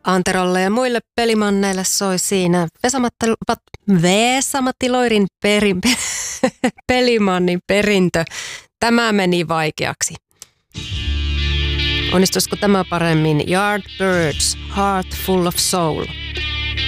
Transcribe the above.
Anterolle ja muille pelimanneille soi siinä Vesa-Matti Loirin pelimannin perintö. Tämä meni vaikeaksi. Onnistuisiko tämä paremmin? Yardbirds, Heart Full of Soul.